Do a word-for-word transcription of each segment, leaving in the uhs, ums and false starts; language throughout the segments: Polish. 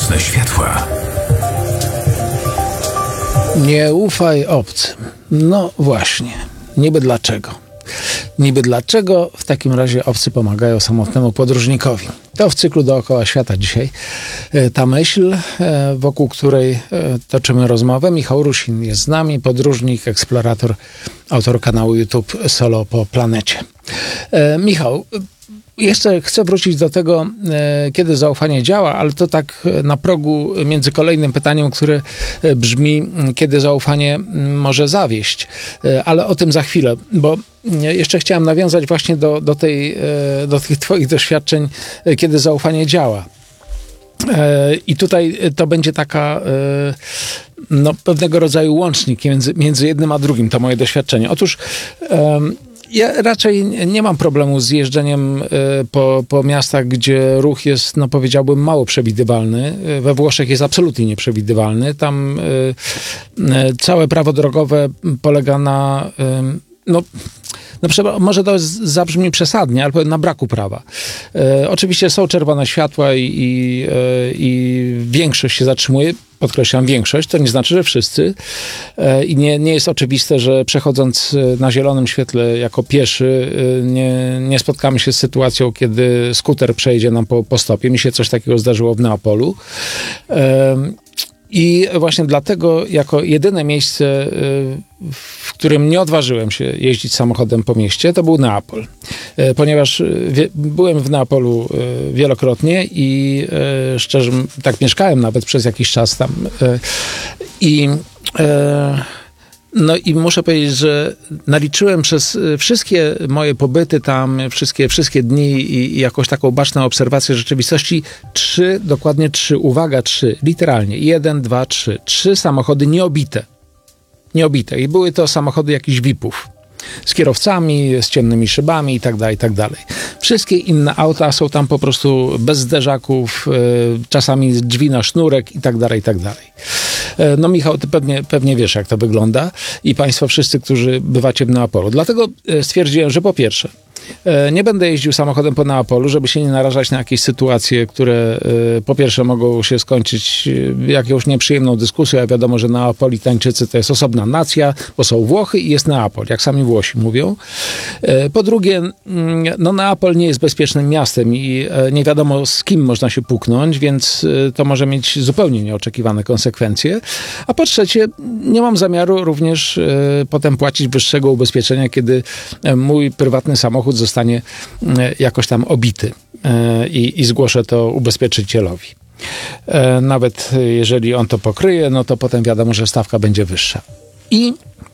Mocne światła. Nie ufaj obcym. No właśnie. Niby dlaczego? Niby dlaczego w takim razie obcy pomagają samotnemu podróżnikowi? To w cyklu Dookoła Świata dzisiaj ta myśl, wokół której toczymy rozmowę. Michał Rusin jest z nami, podróżnik, eksplorator, autor kanału YouTube Solo po planecie. Michał, jeszcze chcę wrócić do tego, kiedy zaufanie działa, ale to tak na progu między kolejnym pytaniem, które brzmi, kiedy zaufanie może zawieść. Ale o tym za chwilę, bo jeszcze chciałem nawiązać właśnie do, do, tej, do tych twoich doświadczeń, kiedy zaufanie działa. I tutaj to będzie taka no, pewnego rodzaju łącznik między, między jednym a drugim, to moje doświadczenie. Otóż ja raczej nie mam problemu z jeżdżeniem po, po miastach, gdzie ruch jest, no powiedziałbym, mało przewidywalny. We Włoszech jest absolutnie nieprzewidywalny. Tam całe prawo drogowe polega na, no, no może to zabrzmi przesadnie, ale powiem na braku prawa. E, oczywiście są czerwone światła i, i, e, i większość się zatrzymuje. Podkreślam większość, to nie znaczy, że wszyscy. E, I nie, nie jest oczywiste, że przechodząc na zielonym świetle jako pieszy e, nie, nie spotkamy się z sytuacją, kiedy skuter przejedzie nam po, po stopie. Mi się coś takiego zdarzyło w Neapolu. E, I właśnie dlatego jako jedyne miejsce, w którym nie odważyłem się jeździć samochodem po mieście, to był Neapol. Ponieważ byłem w Neapolu wielokrotnie i szczerze, tak mieszkałem nawet przez jakiś czas tam. I no i muszę powiedzieć, że naliczyłem przez wszystkie moje pobyty tam, wszystkie, wszystkie dni i, i jakąś taką baczną obserwację rzeczywistości, trzy, dokładnie trzy, uwaga, trzy, literalnie, jeden, dwa, trzy, trzy samochody nieobite. Nieobite. I były to samochody jakichś V I P-ów. Z kierowcami, z ciemnymi szybami i tak dalej, i tak dalej. Wszystkie inne auta są tam po prostu bez zderzaków, czasami drzwi na sznurek i tak dalej, i tak dalej. No Michał, ty pewnie, pewnie wiesz, jak to wygląda i państwo wszyscy, którzy bywacie w Neapolu. Dlatego stwierdziłem, że po pierwsze, nie będę jeździł samochodem po Neapolu, żeby się nie narażać na jakieś sytuacje, które po pierwsze mogą się skończyć jakąś nieprzyjemną dyskusją, a wiadomo, że Neapolitańczycy to jest osobna nacja, bo są Włochy i jest Neapol, jak sami Włosi mówią. Po drugie, no Neapol nie jest bezpiecznym miastem i nie wiadomo, z kim można się puknąć, więc to może mieć zupełnie nieoczekiwane konsekwencje. A po trzecie, nie mam zamiaru również potem płacić wyższego ubezpieczenia, kiedy mój prywatny samochód zostanie jakoś tam obity i, i zgłoszę to ubezpieczycielowi. Nawet jeżeli on to pokryje, no to potem wiadomo, że stawka będzie wyższa. I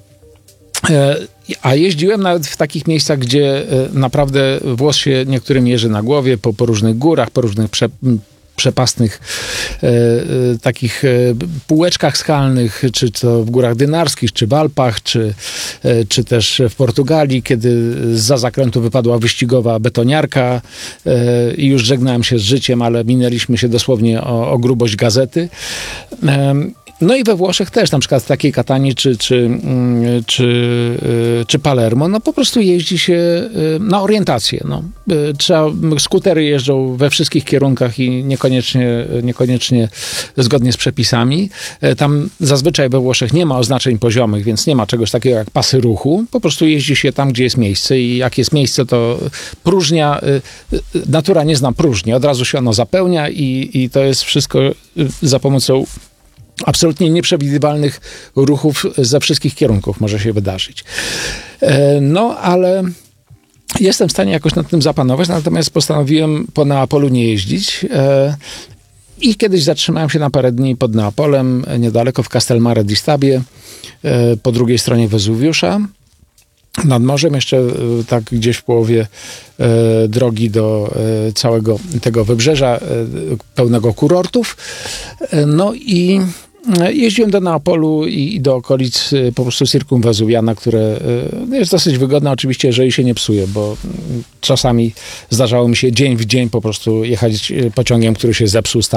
a jeździłem nawet w takich miejscach, gdzie naprawdę włos się niektórym jeży na głowie, po, po różnych górach, po różnych prze, przepastnych e, e, takich e, półeczkach skalnych, czy to w Górach Dynarskich, czy w Alpach, czy, e, czy też w Portugalii, kiedy zza zakrętu wypadła wyścigowa betoniarka e, i już żegnałem się z życiem, ale minęliśmy się dosłownie o, o grubość gazety. E, No i we Włoszech też, na przykład w takiej Katanii czy, czy, czy, czy Palermo, no po prostu jeździ się na orientację. No. Trzeba, skutery jeżdżą we wszystkich kierunkach i niekoniecznie, niekoniecznie zgodnie z przepisami. Tam zazwyczaj we Włoszech nie ma oznaczeń poziomych, więc nie ma czegoś takiego jak pasy ruchu. Po prostu jeździ się tam, gdzie jest miejsce i jak jest miejsce, to próżnia, natura nie zna próżni, od razu się ono zapełnia i, i to jest wszystko za pomocą absolutnie nieprzewidywalnych ruchów ze wszystkich kierunków może się wydarzyć. No, ale jestem w stanie jakoś nad tym zapanować, natomiast postanowiłem po Neapolu nie jeździć. I kiedyś zatrzymałem się na parę dni pod Neapolem, niedaleko w Castelmare di Stabie, po drugiej stronie Wezuwiusza. Nad morzem, jeszcze tak gdzieś w połowie e, drogi do e, całego tego wybrzeża e, pełnego kurortów. E, no i jeździłem do Neapolu i, i do okolic e, po prostu Circumvesuviana, które e, jest dosyć wygodne, oczywiście, jeżeli się nie psuje, bo czasami zdarzało mi się dzień w dzień po prostu jechać pociągiem, który się zepsuł.